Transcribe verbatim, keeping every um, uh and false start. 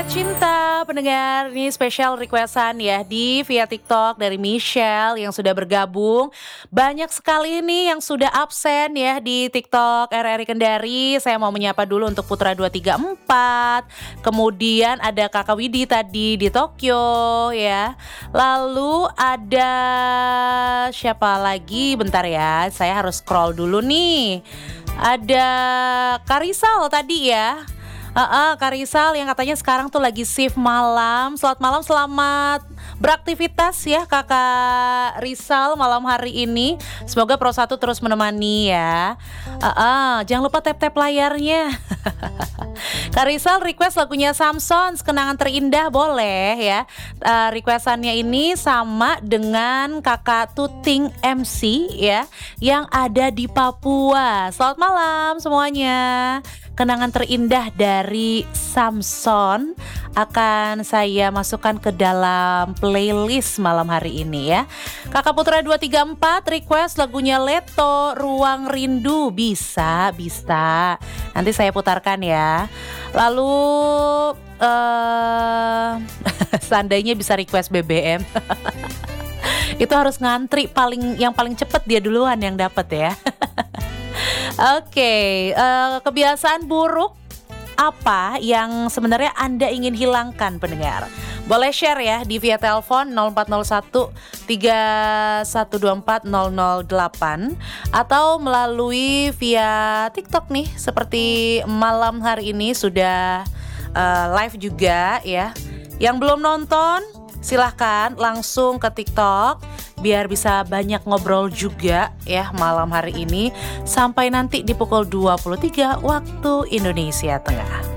Sobat Cinta, pendengar, ini spesial requestan ya di via TikTok dari Michelle yang sudah bergabung. Banyak sekali nih yang sudah absen ya di TikTok R R I Kendari. Saya mau menyapa dulu untuk Putra dua tiga empat. Kemudian ada Kakak Widi tadi di Tokyo ya. Lalu ada siapa lagi? Bentar ya, saya harus scroll dulu nih. Ada Karisal tadi ya. Uh, uh, Karisal yang katanya sekarang tuh lagi shift malam. Selamat malam, selamat beraktivitas ya Kakak Rizal malam hari ini. Semoga Pro satu terus menemani ya. uh, uh, Jangan lupa tap-tap layarnya. Kak Rizal request lagunya Samson, Kenangan Terindah, boleh ya. uh, Requestannya ini sama dengan Kakak Tuting M C ya, yang ada di Papua. Selamat malam semuanya. Kenangan Terindah dari Samson akan saya masukkan ke dalam playlist malam hari ini ya. Kakak Putra dua tiga empat request lagunya Leto, Ruang Rindu. Bisa, bisa. Nanti saya putarkan ya. Lalu uh, seandainya bisa request B B M. Itu harus ngantri, paling yang paling cepet dia duluan yang dapat ya. Oke, okay, uh, kebiasaan buruk apa yang sebenarnya Anda ingin hilangkan, pendengar? Boleh share ya di via telepon nol empat nol satu tiga satu dua empat nol nol delapan atau melalui via TikTok nih, seperti malam hari ini sudah uh, live juga ya. Yang belum nonton silahkan langsung ke TikTok biar bisa banyak ngobrol juga ya malam hari ini sampai nanti di pukul dua puluh tiga waktu Indonesia Tengah.